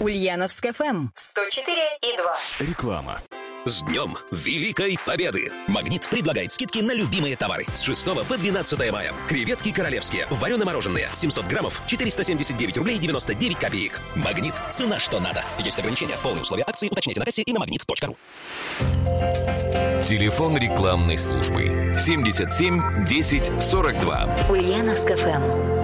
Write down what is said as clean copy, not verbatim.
Ульяновск ФМ 104,2. Реклама. С Днем Великой Победы! «Магнит» предлагает скидки на любимые товары с 6 по 12 мая. Креветки королевские, варено-мороженые, 700 граммов, 479 рублей 99 копеек. «Магнит» – цена что надо. Есть ограничения. Полные условия акции уточните на кассе и на magnet.ru. Телефон рекламной службы 77 10 42. Ульяновск ФМ.